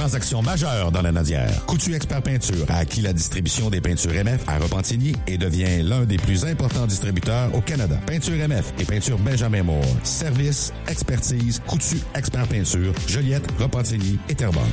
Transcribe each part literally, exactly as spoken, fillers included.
transaction majeure dans la Nadière. Coutu Expert Peinture a acquis la distribution des peintures M F à Repentigny et devient l'un des plus importants distributeurs au Canada. Peinture M F et peinture Benjamin Moore. Service, expertise, Coutu Expert Peinture, Joliette, Repentigny et Terrebonne.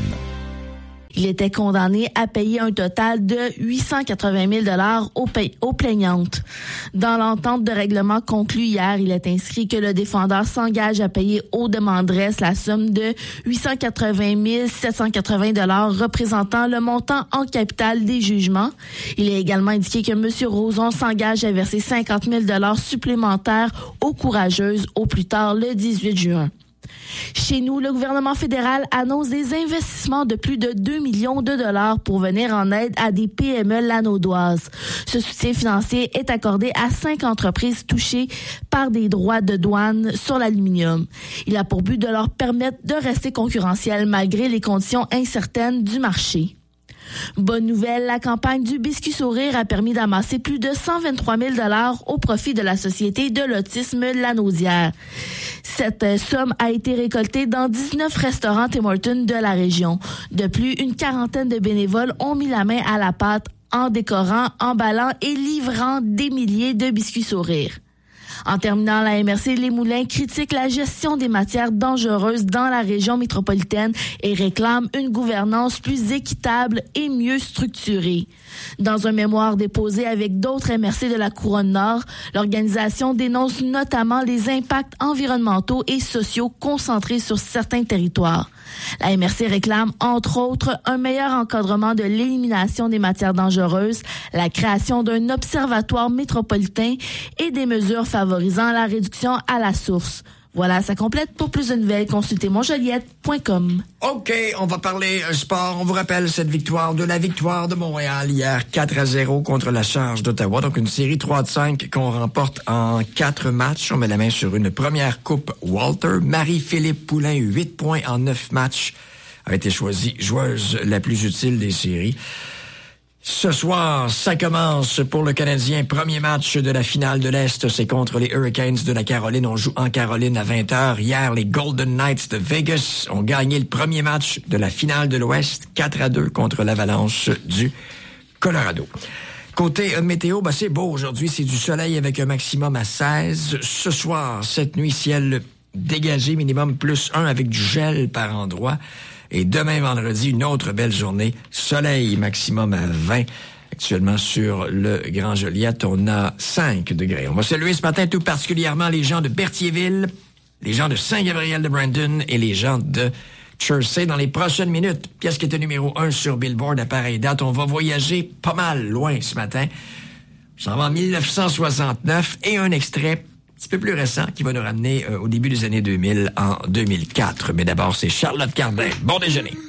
Il était condamné à payer un total de huit cent quatre-vingt mille dollars aux, pay- aux plaignantes. Dans l'entente de règlement conclue hier, il est inscrit que le défendeur s'engage à payer aux demanderesses la somme de huit cent quatre-vingt mille sept cent quatre-vingts dollars représentant le montant en capital des jugements. Il est également indiqué que M. Roson s'engage à verser cinquante mille dollars supplémentaires aux courageuses au plus tard le dix-huit juin. Chez nous, le gouvernement fédéral annonce des investissements de plus de deux millions de dollars pour venir en aide à des P M E lanaudoises. Ce soutien financier est accordé à cinq entreprises touchées par des droits de douane sur l'aluminium. Il a pour but de leur permettre de rester concurrentiels malgré les conditions incertaines du marché. Bonne nouvelle, la campagne du Biscuit Sourire a permis d'amasser plus de cent vingt-trois mille dollars au profit de la Société de l'autisme Lanaudière. Cette somme a été récoltée dans dix-neuf restaurants Tim Hortons de la région. De plus, une quarantaine de bénévoles ont mis la main à la pâte en décorant, emballant et livrant des milliers de biscuits sourires. En terminant, la M R C Les Moulins critique la gestion des matières dangereuses dans la région métropolitaine et réclame une gouvernance plus équitable et mieux structurée. Dans un mémoire déposé avec d'autres M R C de la Couronne Nord, l'organisation dénonce notamment les impacts environnementaux et sociaux concentrés sur certains territoires. La M R C réclame, entre autres, un meilleur encadrement de l'élimination des matières dangereuses, la création d'un observatoire métropolitain et des mesures favorisant la réduction à la source. Voilà, ça complète. Pour plus de nouvelles, consultez mon joliette point com. OK, on va parler sport. On vous rappelle cette victoire de la victoire de Montréal hier, quatre à zéro contre la Charge d'Ottawa. Donc une série trois de cinq qu'on remporte en quatre matchs. On met la main sur une première coupe Walter. Marie-Philippe Poulain, huit points en neuf matchs, a été choisie joueuse la plus utile des séries. Ce soir, ça commence pour le Canadien. Premier match de la finale de l'Est, c'est contre les Hurricanes de la Caroline. On joue en Caroline à vingt heures. Hier, les Golden Knights de Vegas ont gagné le premier match de la finale de l'Ouest, quatre à deux contre l'Avalanche du Colorado. Côté euh, météo, ben c'est beau aujourd'hui. C'est du soleil avec un maximum à seize. Ce soir, cette nuit, ciel dégagé, minimum plus un avec du gel par endroit. Et demain, vendredi, une autre belle journée. Soleil maximum à vingt. Actuellement, sur le Grand Joliette, on a cinq degrés. On va saluer ce matin tout particulièrement les gens de Berthierville, les gens de Saint-Gabriel-de-Brandon et les gens de Chersey. Dans les prochaines minutes, pièce qui était numéro un sur Billboard à pareille date. On va voyager pas mal loin ce matin. On s'en va en dix-neuf cent soixante-neuf et un extrait un petit peu plus récent qui va nous ramener euh, au début des années deux mille, en deux mille quatre. Mais d'abord, c'est Charlotte Cardin. Bon déjeuner.